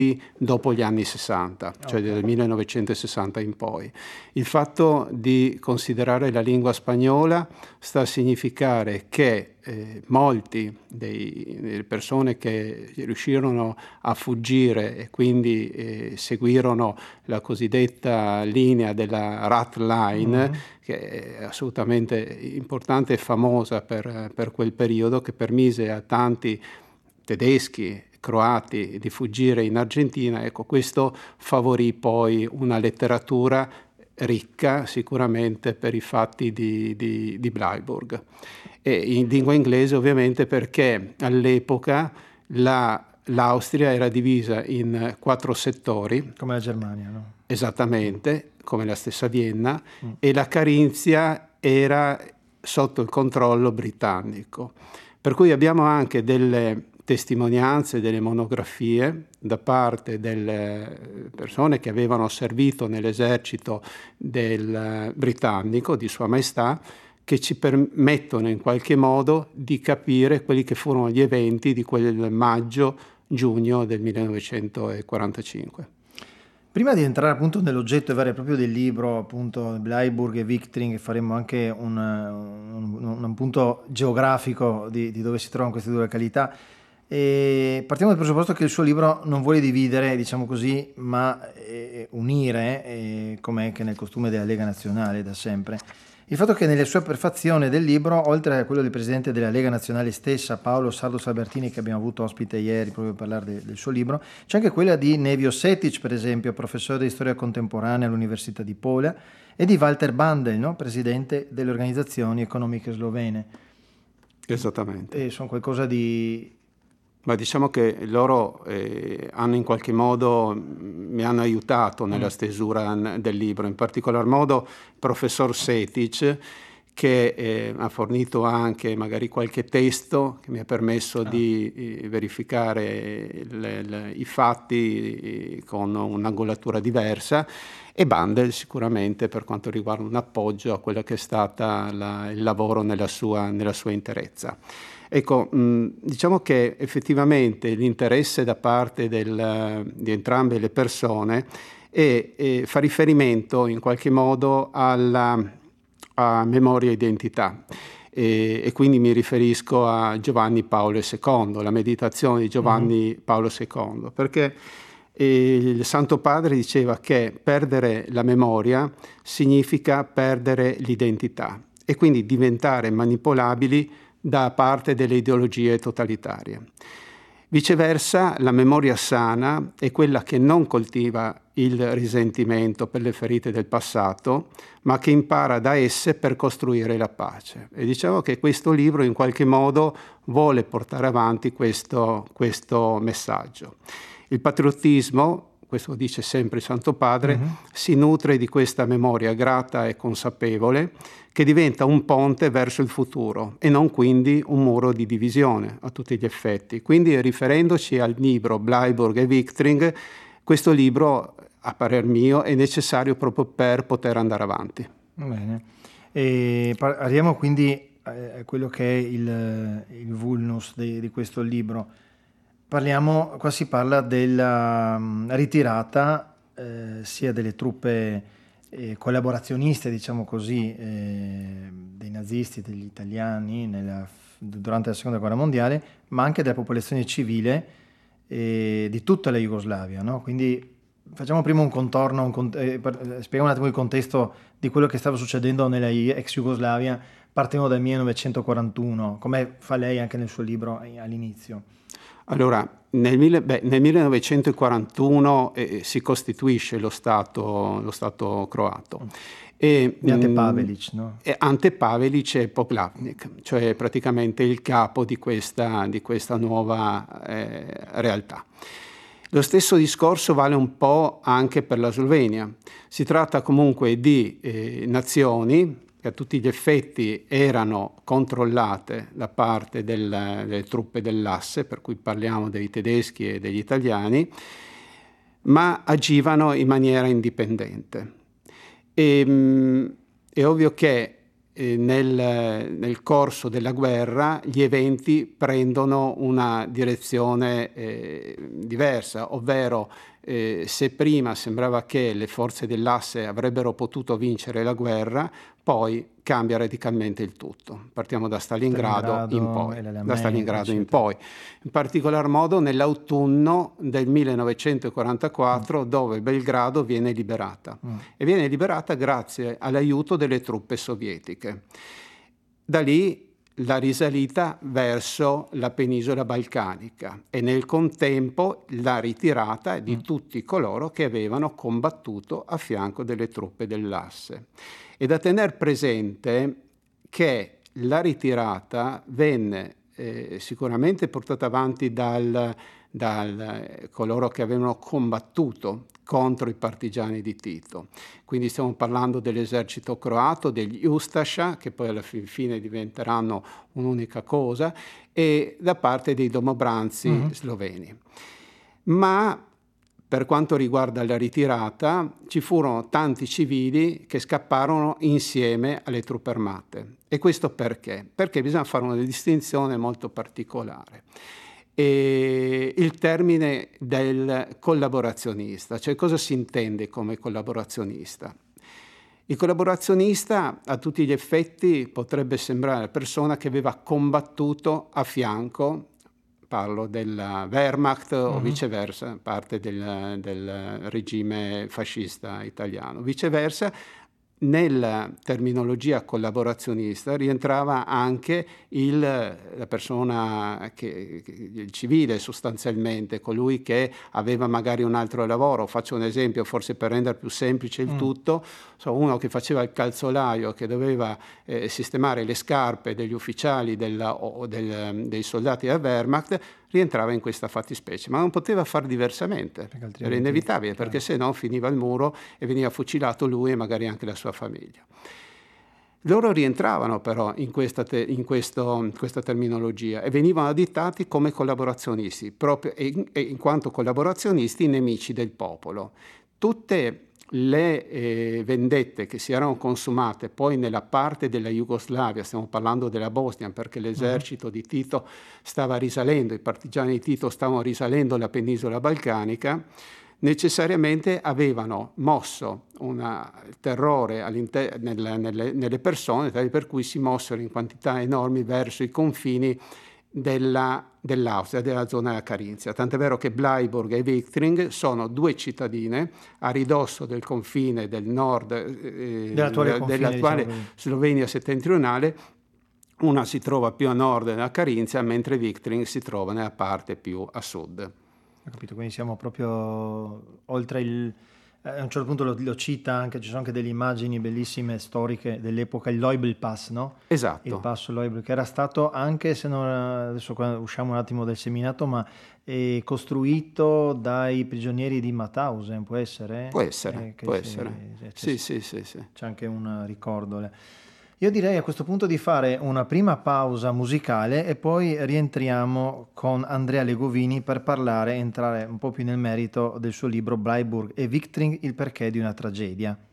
dopo gli anni 60, cioè dal 1960 in poi. Il fatto di considerare la lingua spagnola sta a significare che molti delle persone che riuscirono a fuggire e quindi seguirono la cosiddetta linea della Rat Line, che è assolutamente importante e famosa per quel periodo, che permise a tanti tedeschi, croati di fuggire in Argentina. Ecco, questo favorì poi una letteratura ricca sicuramente per i fatti di Bleiburg, e in lingua inglese ovviamente perché all'epoca l'Austria era divisa in 4 settori. Come la Germania, no? Esattamente, come la stessa Vienna, e la Carinzia era sotto il controllo britannico. Per cui abbiamo anche delle testimonianze, delle monografie da parte delle persone che avevano servito nell'esercito del britannico, di Sua Maestà, che ci permettono in qualche modo di capire quelli che furono gli eventi di quel maggio-giugno del 1945. Prima di entrare appunto nell'oggetto vero e proprio del libro, appunto Bleiburg e Viktring, faremo anche un punto geografico di dove si trovano queste due località. E partiamo dal presupposto che il suo libro non vuole dividere, diciamo così, ma unire, com'è che nel costume della Lega Nazionale da sempre. Il fatto che nelle sue prefazioni del libro, oltre a quello del presidente della Lega Nazionale stessa, Paolo Sardo Albertini, che abbiamo avuto ospite ieri proprio per parlare del suo libro, c'è anche quella di Nevio Setic, per esempio, professore di storia contemporanea all'Università di Pola, e di Walter Bandel, no? Presidente delle organizzazioni economiche slovene. Esattamente. E sono qualcosa di... Ma diciamo che loro hanno in qualche modo, mi hanno aiutato nella stesura del libro, in particolar modo il professor Setic, che ha fornito anche magari qualche testo che mi ha permesso di verificare i fatti con un'angolatura diversa, e Bandel sicuramente per quanto riguarda un appoggio a quello che è stata il lavoro nella sua interezza. Ecco, diciamo che effettivamente l'interesse da parte di entrambe le persone fa riferimento in qualche modo a memoria e identità. E quindi mi riferisco a Giovanni Paolo II, la meditazione di Giovanni Paolo II, perché il Santo Padre diceva che perdere la memoria significa perdere l'identità e quindi diventare manipolabili da parte delle ideologie totalitarie. Viceversa, la memoria sana è quella che non coltiva il risentimento per le ferite del passato, ma che impara da esse per costruire la pace. E diciamo che questo libro in qualche modo vuole portare avanti questo messaggio. Il patriottismo, questo dice sempre il Santo Padre, si nutre di questa memoria grata e consapevole che diventa un ponte verso il futuro e non quindi un muro di divisione a tutti gli effetti. Quindi, riferendoci al libro Bleiburg e Viktring, questo libro, a parer mio, è necessario proprio per poter andare avanti. Bene. E arriviamo quindi a quello che è il vulnus di questo libro. Qua si parla della ritirata sia delle truppe collaborazioniste, diciamo così, dei nazisti, degli italiani durante la Seconda Guerra Mondiale, ma anche della popolazione civile di tutta la Jugoslavia, no? Quindi facciamo prima un contorno, spieghiamo un attimo il contesto di quello che stava succedendo nella ex Jugoslavia, partendo dal 1941, come fa lei anche nel suo libro all'inizio. Allora, nel 1941 si costituisce lo Stato croato. Di Ante Pavelic, no? Ante Pavelic e Poglavnik, cioè praticamente il capo di questa nuova realtà. Lo stesso discorso vale un po' anche per la Slovenia. Si tratta comunque di nazioni che a tutti gli effetti erano controllate da parte delle truppe dell'asse, per cui parliamo dei tedeschi e degli italiani, ma agivano in maniera indipendente. È ovvio che nel corso della guerra gli eventi prendono una direzione diversa, ovvero se prima sembrava che le forze dell'asse avrebbero potuto vincere la guerra, poi cambia radicalmente il tutto. Partiamo da Stalingrado in poi, da Stalingrado in poi. In particolar modo nell'autunno del 1944, dove Belgrado viene liberata. E viene liberata grazie all'aiuto delle truppe sovietiche. Da lì la risalita verso la penisola balcanica e nel contempo la ritirata di tutti coloro che avevano combattuto a fianco delle truppe dell'asse. E da tener presente che la ritirata venne sicuramente portata avanti da coloro che avevano combattuto contro i partigiani di Tito. Quindi stiamo parlando dell'esercito croato, degli Ustascia, che poi alla fine diventeranno un'unica cosa, e da parte dei domobranzi sloveni. Ma per quanto riguarda la ritirata, ci furono tanti civili che scapparono insieme alle truppe armate. E questo perché? Perché bisogna fare una distinzione molto particolare. E il termine del collaborazionista, cioè cosa si intende come collaborazionista? Il collaborazionista a tutti gli effetti potrebbe sembrare la persona che aveva combattuto a fianco, parlo della Wehrmacht o viceversa, parte del regime fascista italiano, viceversa. Nella terminologia collaborazionista rientrava anche la persona il civile sostanzialmente, colui che aveva magari un altro lavoro. Faccio un esempio, forse per rendere più semplice il tutto, uno che faceva il calzolaio, che doveva sistemare le scarpe degli ufficiali dei soldati della Wehrmacht, rientrava in questa fattispecie, ma non poteva fare diversamente, era inevitabile, perché se no finiva il muro e veniva fucilato lui e magari anche la sua famiglia. Loro rientravano però in questa terminologia e venivano additati come collaborazionisti, proprio in quanto collaborazionisti nemici del popolo. Tutte le vendette che si erano consumate poi nella parte della Jugoslavia, stiamo parlando della Bosnia, perché l'esercito di Tito stava risalendo, i partigiani di Tito stavano risalendo la penisola balcanica, necessariamente avevano mosso un terrore nelle persone, tale per cui si mossero in quantità enormi verso i confini dell'Austria, della zona della Carinzia. Tant'è vero che Bleiburg e Wittring sono due cittadine a ridosso del confine del nord dell'attuale Slovenia settentrionale. Una si trova più a nord della Carinzia, mentre Wittring si trova nella parte più a sud. Ho capito, quindi siamo proprio oltre a un certo punto lo cita anche, ci sono anche delle immagini bellissime storiche dell'epoca, il Leubel Pass, no? Esatto. Il passo Leubel, che era stato anche, se non, adesso usciamo un attimo dal seminato, ma è costruito dai prigionieri di Mauthausen, può essere? Può essere. Sì. C'è anche un ricordo. Io direi a questo punto di fare una prima pausa musicale e poi rientriamo con Andrea Legovini per entrare un po' più nel merito del suo libro Bleiburg e Wittring, il perché di una tragedia.